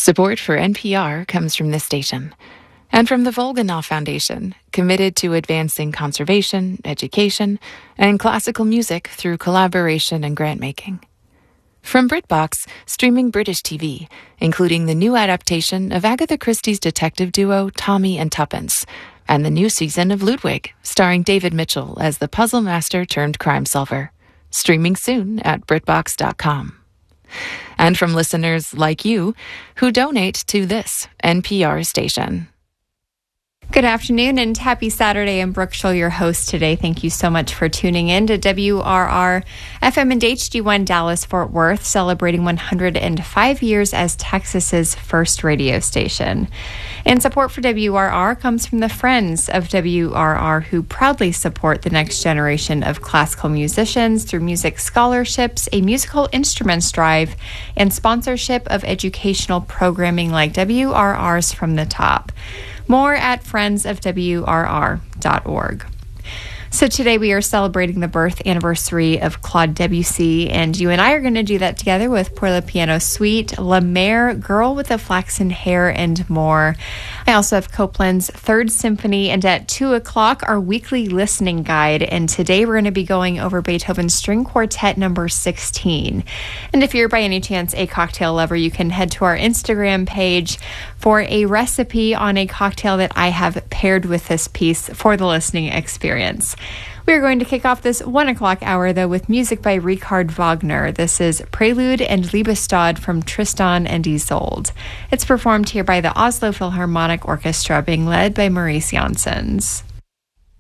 Support for NPR comes from this station and from the Volganov Foundation, committed to advancing conservation, education, and classical music through collaboration and grant-making. From BritBox, streaming British TV, including the new adaptation of Agatha Christie's detective duo Tommy and Tuppence, and the new season of Ludwig, starring David Mitchell as the puzzle master turned crime solver. Streaming soon at BritBox.com. And from listeners like you who donate to this NPR station. Good afternoon and happy Saturday. I'm Brooke Schull, your host today. Thank you so much for tuning in to WRR FM and HD1 Dallas Fort Worth, celebrating 105 years as Texas's first radio station. And support for WRR comes from the friends of WRR who proudly support the next generation of classical musicians through music scholarships, a musical instruments drive, and sponsorship of educational programming like WRR's From the Top. More at friendsofwrr.org. So today we are celebrating the birth anniversary of Claude Debussy, and you and I are going to do that together with Pour le Piano Suite, La Mer, Girl with the Flaxen Hair, and more. I also have Copland's Third Symphony, and at 2 o'clock, our weekly listening guide. And today we're going to be going over Beethoven's String Quartet number 16. And if you're by any chance a cocktail lover, you can head to our Instagram page for a recipe on a cocktail that I have paired with this piece for the listening experience. We are going to kick off this 1 o'clock hour, though, with music by Richard Wagner. This is Prelude and Liebestod from Tristan and Isolde. It's performed here by the Oslo Philharmonic Orchestra, being led by Maurice Janssens.